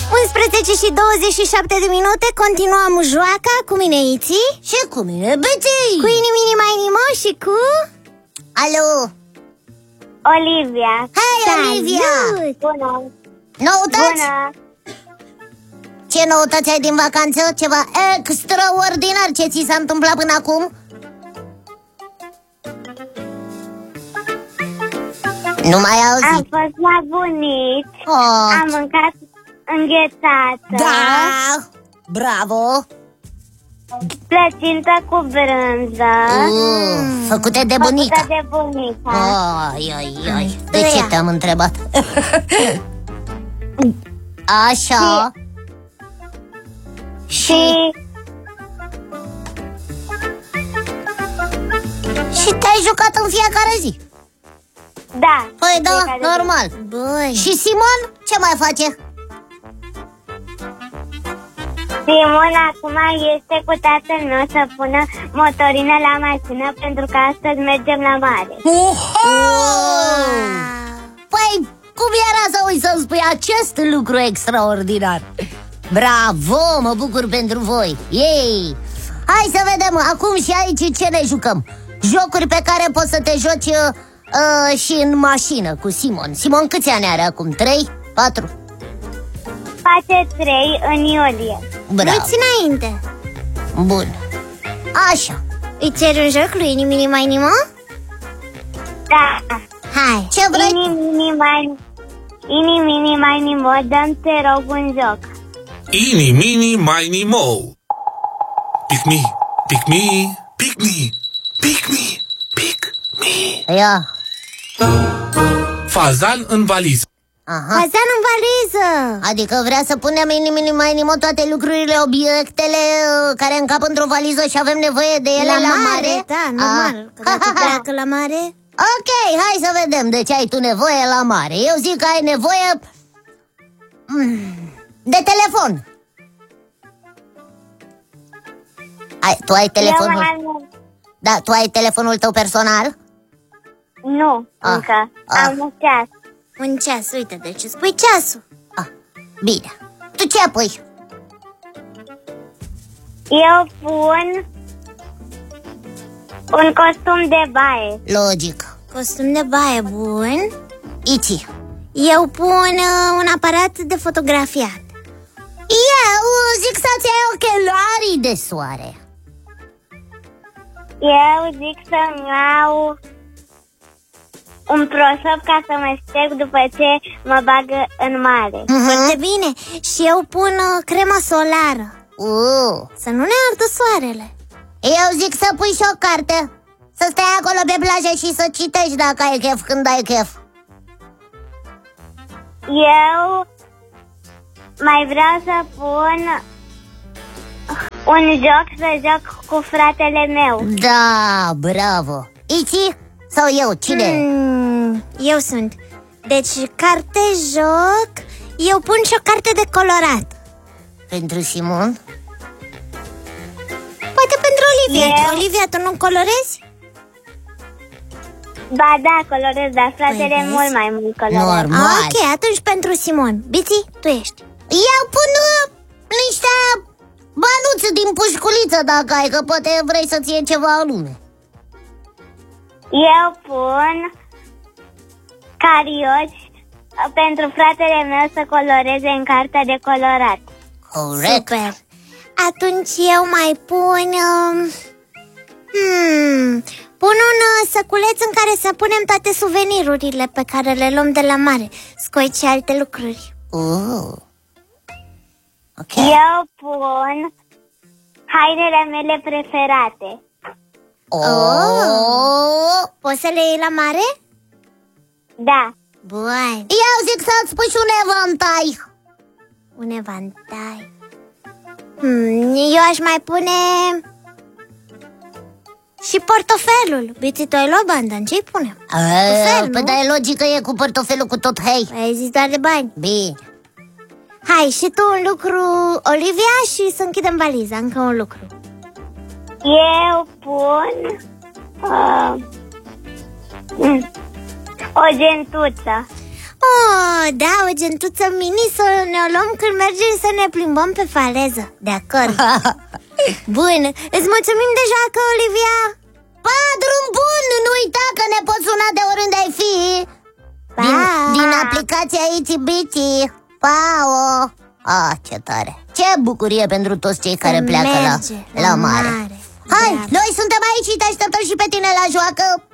11 și 27 de minute. Continuăm joaca cu mine, Iți. Și cu mine, Beti. Cu Inimini Mai Nimo și cu... Alo, Olivia. hei, Olivia. Bună. Noutăți? Bună. Ce noutăți ai din vacanță? Ceva extraordinar ce ți s-a întâmplat până acum? Nu mai auzi? Am fost la bunici. Oh. Am mâncat înghețată. Da, bravo. Plăcintă cu brânză. Făcute de bunica. Făcută de bunica. Ai. De ce te-am întrebat? Așa. Și Și te-ai jucat în fiecare zi? da. Păi da, fiecare zi. normal. Bun. Și Simon, ce mai face? Simon acum este cu tatăl meu să pună motorină la mașină, pentru că astăzi mergem la mare. Păi, cum era să uiți să-mi spui acest lucru extraordinar? Bravo, mă bucur pentru voi. Ei, hai să vedem acum și aici ce ne jucăm. Jocuri pe care poți să te joci și în mașină cu Simon. Simon câți ani are acum? 3? 4? Face 3 în iulie. Bravo, Uiți înainte. bun. Așa, Îi ceri un joc lui Inimini Mai Nimo? Da. Hai. ce vrei? Inimini mai nimo, dăm te rog un joc. Inimini Mini Mo. Pick me, pick me, pick me, pick me, pick me. Ia. Fazan în valiză. Aha. Fazan în valiză. Adică vrea să punem Inimini Mai Nimo toate lucrurile, obiectele care încap într-o valiză și avem nevoie de ele la mare? Da, normal. Că dacă pleacă la mare... Ok, hai să vedem de ce ai tu nevoie la mare. Eu zic că ai nevoie de telefon. Tu ai telefonul? Da, tu ai telefonul tău personal? Nu, încă. Am un ceas. Un ceas, uite, deci îți pui ceasul. Bine. Tu ce pui? Eu pun un costum de baie. Logic. Costum de baie, bun. Ici. Eu pun un aparat de fotografiat. Eu zic să-ți iei ochelarii de soare. Eu zic să-mi iau un prosop ca să mă șterg după ce mă bagă în mare. Foarte bine. Și eu pun crema solară. Să nu ne ardă soarele. Eu zic să pui și o carte. Să stai acolo pe plajă și să citești dacă ai chef, când ai chef. Eu mai vreau să pun un joc să joc cu fratele meu. Da, bravo. Ici sau eu? Cine? Eu sunt. Deci, carte, joc. Eu pun și o carte de colorat. Pentru Simon? Poate pentru Olivia. Eu? Olivia, tu nu colorezi? Ba da, colorez, dar fratele Păi, mult mai mult colorează. Normal. Ok, atunci pentru Simon. Biții, tu ești. Eu pun niște bănuți din pușculiță dacă ai, că poate vrei să-ți iei ceva în lume. Eu pun carioci pentru fratele meu să coloreze în cartea de colorat. Corect. Super. Atunci eu mai pun... pun un săculeț în care să punem toate suvenirurile pe care le luăm de la mare. Scoici și alte lucruri. Ok. Eu pun hainele mele preferate. Poți să le iei la mare? Da. Bun. Eu zic să-ți pui și un evantai. Un evantai. Eu aș mai pune... și portofelul. Biții, tu ai luat bani, dar ce-i punem? Portofel, Păi nu? da, e logică, e cu portofelul cu tot, hei. Ai zis doar de bani. Bine. Hai, și tu un lucru, Olivia, și să închidem valiza. Încă un lucru. Eu pun o gentuță. O Oh, da, o gentuță mini să ne o luăm când mergem să ne plimbăm pe faleză. De acord. Bun, îți mulțumim de joacă, Olivia. Pa, drum bun! Nu uita că ne poți suna de oriunde ai fi. Din aplicația Iti Biti. Pao! Ce tare! Ce bucurie pentru toți cei care pleacă la mare. Hai, noi suntem aici și te așteptăm și pe tine la joacă.